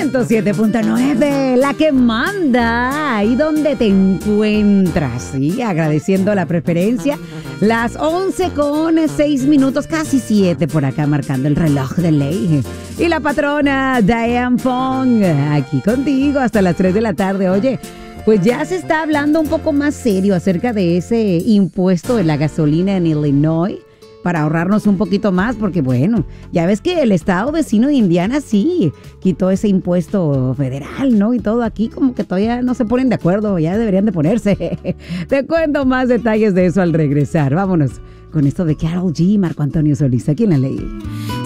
107.9, la que manda, ahí donde te encuentras, ¿sí? Agradeciendo la preferencia. Las 11:06, casi 7 por acá, marcando el reloj de ley. Y la patrona Diane Fong, aquí contigo hasta las 3 de la tarde. Oye, pues ya se está hablando un poco más serio acerca de ese impuesto de la gasolina en Illinois, para ahorrarnos un poquito más, porque bueno, ya ves que el estado vecino de Indiana sí quitó ese impuesto federal, ¿no? Y todo aquí como que todavía no se ponen de acuerdo, ya deberían de ponerse. Te cuento más detalles de eso al regresar. Vámonos con esto de Karol G, Marco Antonio Solís, aquí en La Ley.